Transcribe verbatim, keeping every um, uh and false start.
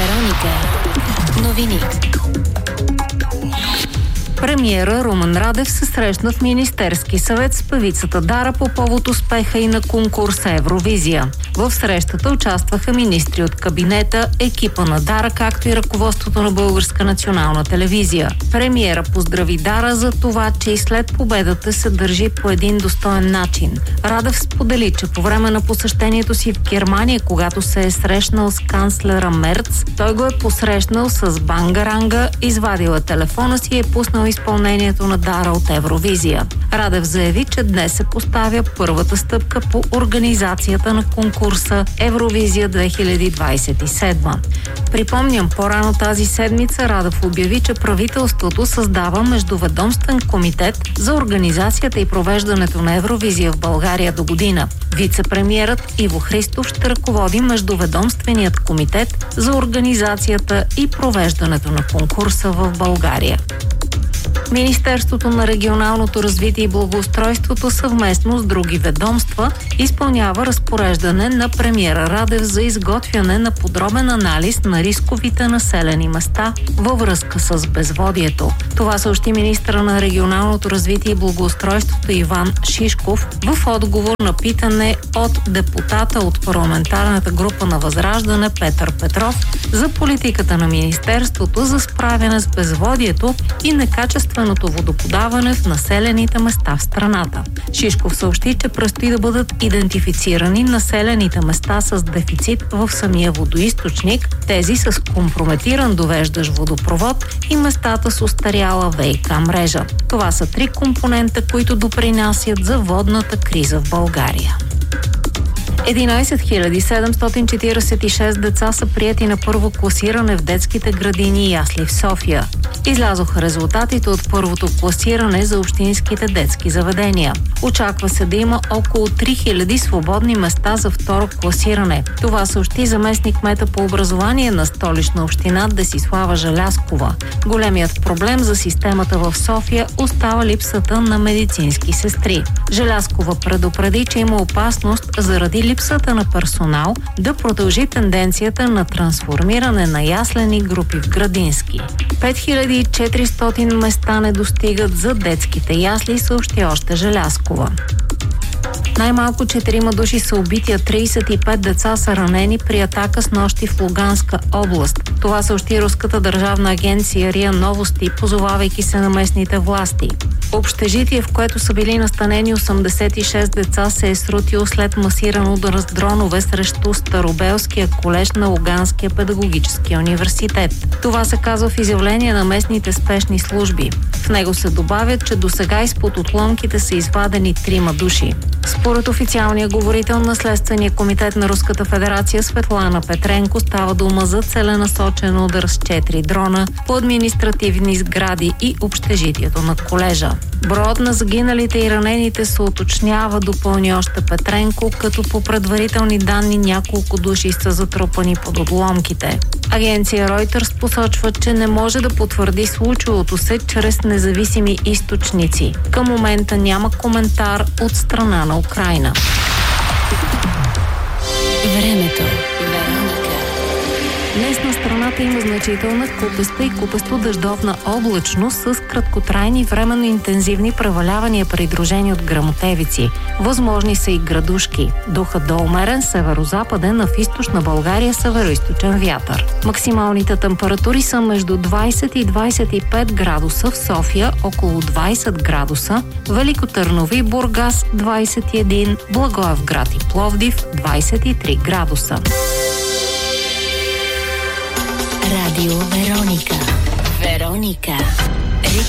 Вероника. Новини. Премиера Румен Радев се срещна в Министерски съвет с певицата Дара по повод успеха и на конкурса Евровизия. В срещата участваха министри от кабинета, екипа на Дара, както и ръководството на Българска национална телевизия. Премиера поздрави Дара за това, че и след победата се държи по един достоен начин. Радев сподели, че по време на посещението си в Германия, когато се е срещнал с канцлера Мерц, той го е посрещнал с бангаранга, извадила телефона си и е пуснал изпълнението на Дара от Евровизия. Радев заяви, че днес се поставя първата стъпка по организацията на конкурса Евровизия две хиляди двадесет и седма. Припомням, по-рано тази седмица Радев обяви, че правителството създава междуведомствен комитет за организацията и провеждането на Евровизия в България до година. Вице-премиерът Иво Христов ще ръководи междуведомственият комитет за организацията и провеждането на конкурса в България. Министерството на регионалното развитие и благоустройството съвместно с други ведомства изпълнява разпореждане на премиера Радев за изготвяне на подробен анализ на рисковите населени места във връзка с безводието. Това съобщи министъра на регионалното развитие и благоустройството Иван Шишков в отговор на питане от депутата от парламентарната група на Възраждане Петър Петров за политиката на министерството за справяне с безводието и некачествено водоподаване в населените места в страната. Шишков съобщи, че предстои да бъдат идентифицирани населените места с дефицит в самия водоизточник, тези с компрометиран довеждащ водопровод и местата с остаряла ВиК мрежа. Това са три компонента, които допринасят за водната криза в България. единадесет хиляди седемстотин четиридесет и шест деца са приети на първо класиране в детските градини и ясли в София. Излязоха резултатите от първото класиране за общинските детски заведения. Очаква се да има около три хиляди свободни места за второ класиране. Това съобщи заместник-кмета по образование на Столична община Десислава Желязкова. Големият проблем за системата в София остава липсата на медицински сестри. Желязкова предупреди, че има опасност заради липсата на персонал да продължи тенденцията на трансформиране на яслени групи в градински. пет хиляди и четиристотин места не достигат за детските ясли, съобщи още Желязкова. Най-малко четирима души са убити, а тридесет и пет деца са ранени при атака с нощи в Луганска област. Това съобщи руската държавна агенция РИА Новости, позовавайки се на местните власти. Общежитие, в което са били настанени осемдесет и шест деца, се е срутило след масиран удар с дронове срещу Старобелския колеж на Луганския педагогически университет. Това се казва в изявление на местните спешни служби. В него се добавят, че досега изпод отломките са извадени трима души. Според официалния говорител на Следствения комитет на Руската федерация Светлана Петренко става дума за целенасочен удар с четири дрона по административни сгради и общежитието на колежа. Броят на загиналите и ранените се уточнява, допълни още Петренко, като по предварителни данни няколко души са затрупани под отломките. Агенция Reuters посочва, че не може да потвърди случилото се чрез независими източници. Към момента няма коментар от страна на Украйна. Времето. Днес на страната има значителна купеста и купесто дъждовна облачност с краткотрайни временно интензивни превалявания, придружени от гръмотевици. Възможни са и градушки. Духът до умерен северо-западен, а в източна България северо-източен вятър. Максималните температури са между двадесет и двадесет и пет градуса в София, около двадесет градуса, Велико Търново и Бургас двадесет и един, Благоевград и Пловдив двадесет и три градуса. Радио Вероника. Вероника.